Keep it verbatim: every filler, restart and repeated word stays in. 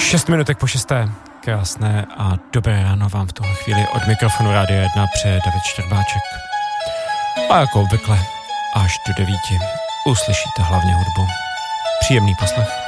Šest minutek po šesté. Krásné a dobré ráno vám v tuhle chvíli od mikrofonu Rádia jedna přeje David Štěrbáček. A jako obvykle až do devíti uslyšíte hlavně hudbu. Příjemný poslech.